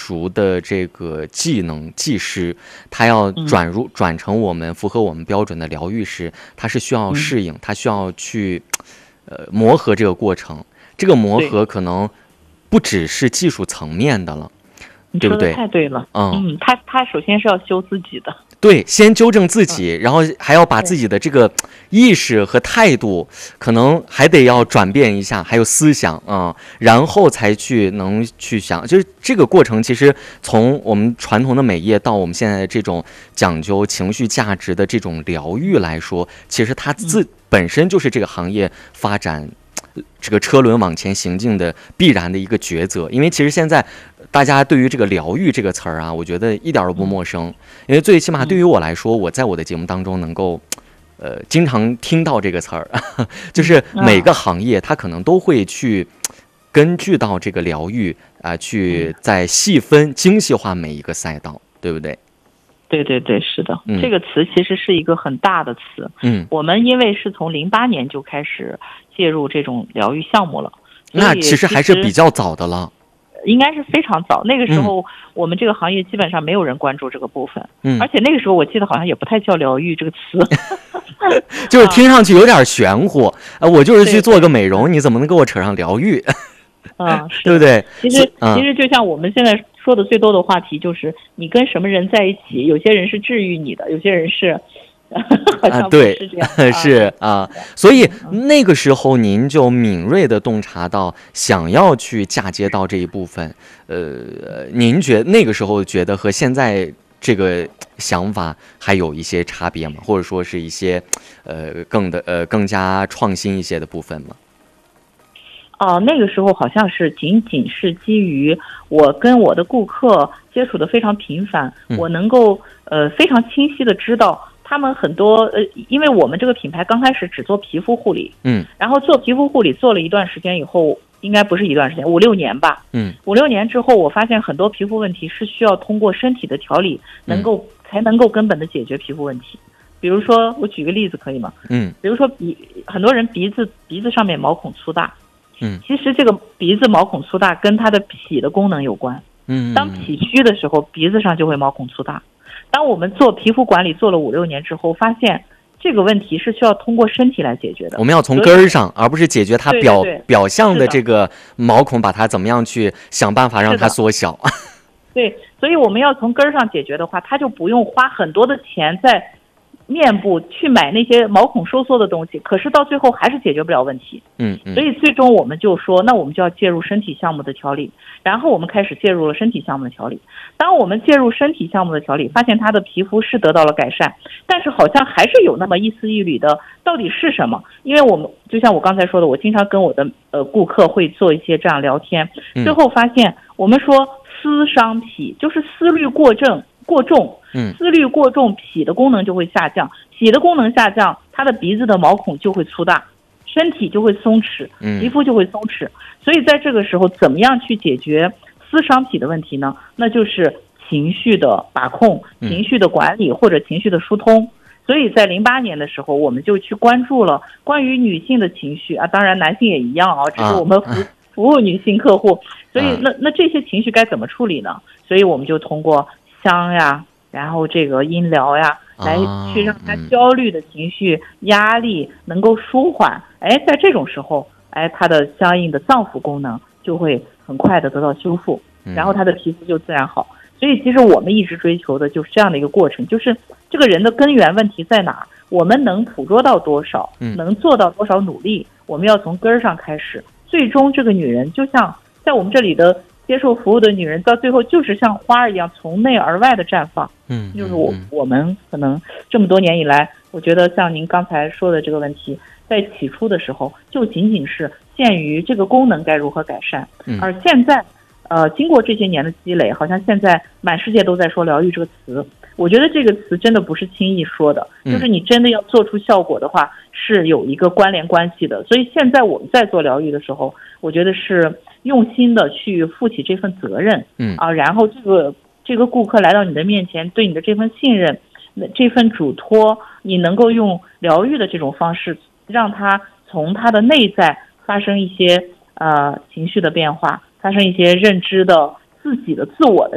熟的这个技能技师，他要转成我们符合我们标准的疗愈师，他是需要适应，他需要去磨合这个过程。这个磨合可能不只是技术层面的了，对不对？ 太对了。他首先是要修自己的。 对，先纠正自己，然后还要把自己的这个意识和态度，可能还得要转变一下，还有思想然后才能去想，就是这个过程。其实从我们传统的美业到我们现在的这种讲究情绪价值的这种疗愈来说，其实它本身就是这个行业发展这个车轮往前行进的必然的一个抉择。因为其实现在大家对于这个疗愈这个词儿我觉得一点都不陌生，因为最起码对于我来说，我在我的节目当中能够经常听到这个词儿，就是每个行业它可能都会去根据到这个疗愈去再细分精细化每一个赛道，对不对？ 对对对，是的。这个词其实是一个很大的词。我们因为是从08年就开始介入这种疗愈项目了， 那其实还是比较早的了。 应该是非常早，那个时候我们这个行业基本上没有人关注这个部分。而且那个时候我记得好像也不太叫疗愈这个词。 就是听上去有点玄乎。我就是去做个美容，你怎么能给我扯上疗愈？对不对？ 其实就像我们现在说的最多的话题，就是你跟什么人在一起，有些人是治愈你的，有些人是好像不是这样。 是所以那个时候您就敏锐的洞察到想要去嫁接到这一部分。您那个时候觉得和现在这个想法还有一些差别吗？或者说是一些更加创新一些的部分吗？ 那个时候好像是仅仅是基于我跟我的顾客接触的非常频繁，我能够非常清晰的知道他们很多因为我们这个品牌刚开始只做皮肤护理，然后做皮肤护理做了一段时间以后，应该不是一段时间，5-6年吧，5-6年之后，我发现很多皮肤问题是需要通过身体的调理才能够根本的解决皮肤问题。比如说我举个例子可以吗？比如说很多人鼻子上面毛孔粗大，其实这个鼻子毛孔粗大跟它的脾的功能有关。当脾虚的时候，鼻子上就会毛孔粗大。当我们做皮肤管理做了5-6年之后，发现这个问题是需要通过身体来解决的。 我们要从根儿上，而不是解决它表象的这个毛孔，把它怎么样去想办法让它缩小。 对，所以我们要从根儿上解决的话，它就不用花很多的钱在面部去买那些毛孔收缩的东西，可是到最后还是解决不了问题。所以最终我们就说，那我们就要介入身体项目的调理。然后我们开始介入了身体项目的调理。当我们介入身体项目的调理，发现他的皮肤是得到了改善，但是好像还是有那么一丝一缕的到底是什么。因为我们就像我刚才说的，我经常跟我的顾客会做一些这样聊天，最后发现我们说思伤脾，就是思虑过重，思虑过重，脾的功能就会下降，脾的功能下降，他的鼻子的毛孔就会粗大，身体就会松弛，皮肤就会松弛。所以在这个时候怎么样去解决思伤脾的问题呢？那就是情绪的把控，情绪的管理，或者情绪的疏通。所以在08年的时候，我们就去关注了关于女性的情绪当然男性也一样只是我们服务女性客户。所以那这些情绪该怎么处理呢？所以我们就通过香呀，然后这个音疗呀，来去让他焦虑的情绪、压力能够舒缓。在这种时候，他的相应的脏腑功能就会很快的得到修复，然后他的皮肤就自然好。所以其实我们一直追求的就是这样的一个过程，就是这个人的根源问题在哪，我们能捕捉到多少，能做到多少努力，我们要从根儿上开始。最终这个女人就像在我们这里的接受服务的女人，到最后就是像花儿一样从内而外的绽放。就是我们可能这么多年以来，我觉得像您刚才说的这个问题，在起初的时候就仅仅是限于这个功能该如何改善，而现在经过这些年的积累，好像现在满世界都在说疗愈这个词。我觉得这个词真的不是轻易说的，就是你真的要做出效果的话，是有一个关联关系的。所以现在我们在做疗愈的时候，我觉得是用心的去负起这份责任，然后这个顾客来到你的面前，对你的这份信任，这份嘱托，你能够用疗愈的这种方式，让他从他的内在发生一些情绪的变化，发生一些认知的自己的自我的